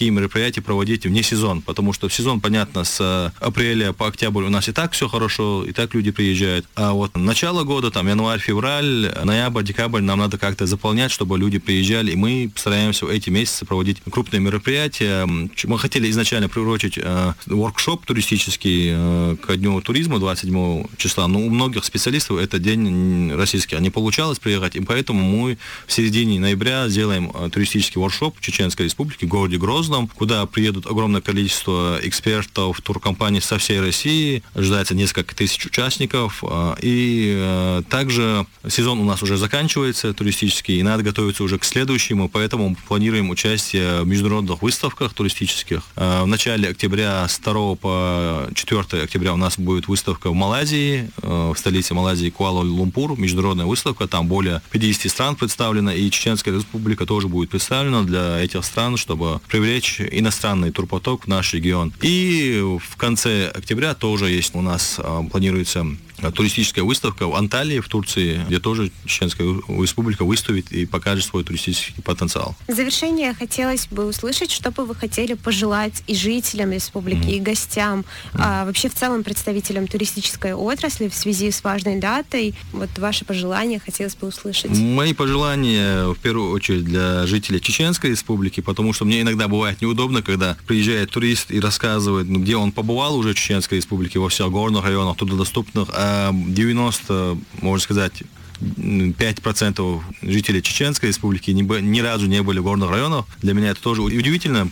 такие мероприятия проводить вне сезон, потому что в сезон, понятно, с апреля по октябрь у нас и так все хорошо, и так люди приезжают. А вот начало года, там, январь, февраль, ноябрь, декабрь нам надо как-то заполнять, чтобы люди приезжали, и мы стараемся в эти месяцы проводить крупные мероприятия. Мы хотели изначально приурочить воркшоп туристический к Дню туризма 27 числа, но у многих специалистов это день российский, не получалось приехать, и поэтому мы в середине ноября сделаем туристический воркшоп в Чеченской Республике, в городе Грозном, куда приедут огромное количество экспертов, туркомпаний со всей России, ожидается несколько тысяч участников, и также сезон у нас уже заканчивается туристический, и надо готовиться уже к следующему, поэтому мы планируем участие в международных выставках туристических. В начале октября, с 2 по 4 октября у нас будет выставка в Малайзии, в столице Малайзии Куала-Лумпур, международная выставка, там более 50 стран представлено, и Чеченская Республика тоже будет представлена для этих стран, чтобы привлечь иностранный турпоток в наш регион. И в конце октября тоже есть у нас, планируется туристическая выставка в Анталии, в Турции, где тоже Чеченская Республика выставит и покажет свой туристический потенциал. В завершение хотелось бы услышать, что бы вы хотели пожелать и жителям республики, и гостям, вообще в целом представителям туристической отрасли в связи с важной датой. Вот ваши пожелания хотелось бы услышать. Мои пожелания, в первую очередь, для жителей Чеченской Республики, потому что мне иногда бывает неудобно, когда приезжает турист и рассказывает, где он побывал уже в Чеченской Республике, во всех горных районах, труднодоступных, 90, можно сказать, 5% жителей Чеченской Республики ни разу не были в горных районах. Для меня это тоже удивительно.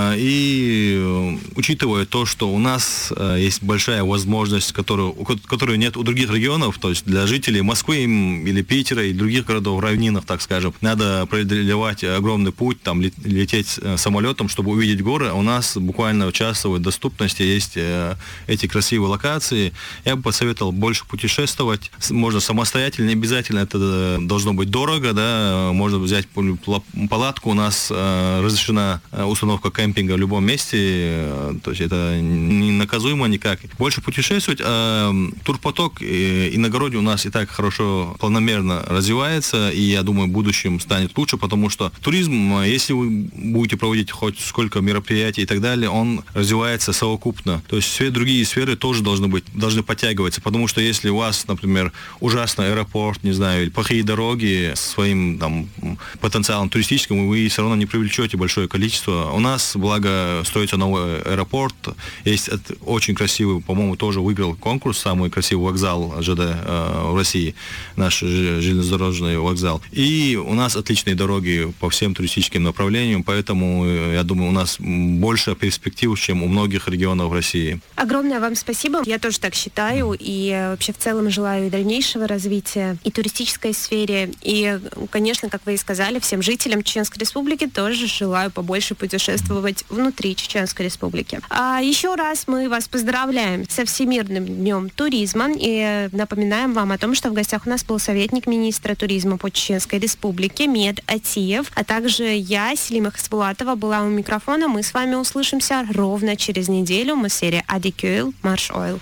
И учитывая то, что у нас есть большая возможность, которую нет у других регионов, то есть для жителей Москвы или Питера и других городов, равнинах, так скажем, надо преодолевать огромный путь, там, лететь самолетом, чтобы увидеть горы. У нас буквально в часовой доступности есть эти красивые локации. Я бы посоветовал больше путешествовать. Можно самостоятельно, не обязательно это должно быть дорого, да, можно взять палатку, у нас разрешена установка кемпинга в любом месте, то есть это не наказуемо никак. Больше путешествовать, турпоток иногородний у нас и так хорошо, планомерно развивается, и я думаю, в будущем станет лучше, потому что туризм, если вы будете проводить хоть сколько мероприятий и так далее, он развивается совокупно, то есть все другие сферы тоже должны подтягиваться, потому что если у вас, например, ужасный аэропорт, не знаю, или плохие дороги с своим там потенциалом туристическим, вы все равно не привлечете большое количество. У нас, благо, строится новый аэропорт, есть очень красивый, по-моему, тоже выиграл конкурс, самый красивый вокзал ЖД в России, наш железнодорожный вокзал. И у нас отличные дороги по всем туристическим направлениям, поэтому, я думаю, у нас больше перспектив, чем у многих регионов России. Огромное вам спасибо. Я тоже так считаю, и вообще в целом желаю и дальнейшего развития и туристической сфере. И, конечно, как вы и сказали, всем жителям Чеченской Республики тоже желаю побольше путешествовать внутри Чеченской Республики. А еще раз мы вас поздравляем со Всемирным днем туризма и напоминаем вам о том, что в гостях у нас был советник министра туризма по Чеченской Республике Мед Атиев, а также я, Селима Хасбулатова, была у микрофона. Мы с вами услышимся ровно через неделю. Мы серия Адикюл Марш Ойл.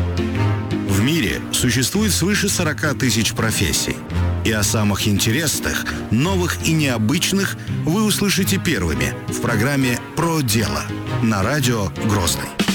В мире существует свыше 40 тысяч профессий. И о самых интересных, новых и необычных вы услышите первыми в программе «Про дело» на радио Грозный.